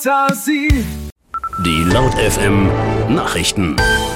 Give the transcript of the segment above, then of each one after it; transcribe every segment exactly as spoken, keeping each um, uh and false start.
Die Laut F M Nachrichten.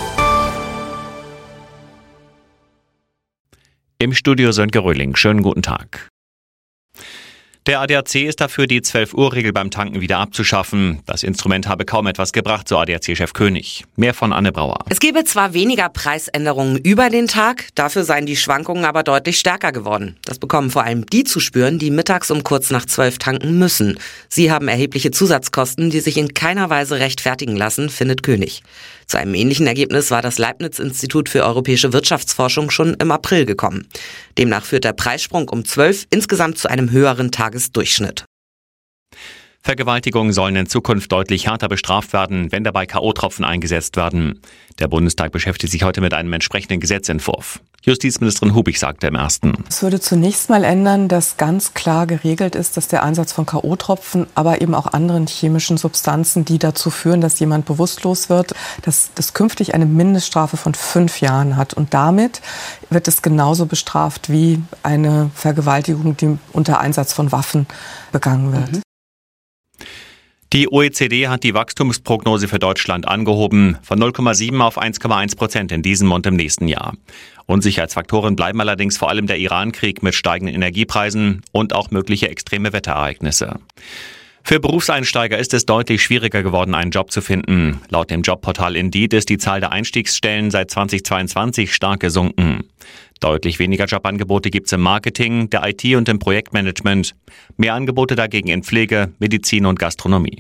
Im Studio Sönke Röhling. Schönen guten Tag. Der A D A C ist dafür, die zwölf-Uhr-Regel beim Tanken wieder abzuschaffen. Das Instrument habe kaum etwas gebracht, so A D A C-Chef König. Mehr von Anne Brauer. Es gebe zwar weniger Preisänderungen über den Tag, dafür seien die Schwankungen aber deutlich stärker geworden. Das bekommen vor allem die zu spüren, die mittags um kurz nach zwölf tanken müssen. Sie haben erhebliche Zusatzkosten, die sich in keiner Weise rechtfertigen lassen, findet König. Zu einem ähnlichen Ergebnis war das Leibniz-Institut für europäische Wirtschaftsforschung schon im April gekommen. Demnach führt der Preissprung um zwölf insgesamt zu einem höheren Tagesdurchschnitt. Vergewaltigungen sollen in Zukunft deutlich härter bestraft werden, wenn dabei K O-Tropfen eingesetzt werden. Der Bundestag beschäftigt sich heute mit einem entsprechenden Gesetzentwurf. Justizministerin Hubig sagte im ersten. Es würde zunächst mal ändern, dass ganz klar geregelt ist, dass der Einsatz von K O-Tropfen, aber eben auch anderen chemischen Substanzen, die dazu führen, dass jemand bewusstlos wird, dass das künftig eine Mindeststrafe von fünf Jahren hat. Und damit wird es genauso bestraft wie eine Vergewaltigung, die unter Einsatz von Waffen begangen wird. Mhm. Die O E C D hat die Wachstumsprognose für Deutschland angehoben, von null Komma sieben auf eins Komma eins Prozent in diesem und im nächsten Jahr. Unsicherheitsfaktoren bleiben allerdings vor allem der Iran-Krieg mit steigenden Energiepreisen und auch mögliche extreme Wetterereignisse. Für Berufseinsteiger ist es deutlich schwieriger geworden, einen Job zu finden. Laut dem Jobportal Indeed ist die Zahl der Einstiegsstellen seit zweitausendzweiundzwanzig stark gesunken. Deutlich weniger Jobangebote gibt es im Marketing, der I T und im Projektmanagement. Mehr Angebote dagegen in Pflege, Medizin und Gastronomie.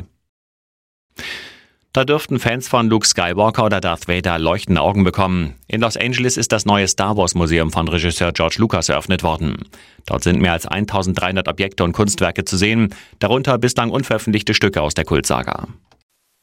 Da dürften Fans von Luke Skywalker oder Darth Vader leuchtende Augen bekommen. In Los Angeles ist das neue Star Wars Museum von Regisseur George Lucas eröffnet worden. Dort sind mehr als eintausenddreihundert Objekte und Kunstwerke zu sehen, darunter bislang unveröffentlichte Stücke aus der Kultsaga.